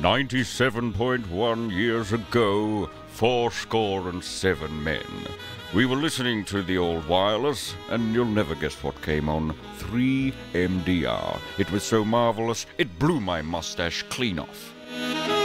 97.1 years ago, 77 men. We were listening to the old wireless, and you'll never guess what came on. 3MDR. It was so marvelous, it blew my mustache clean off.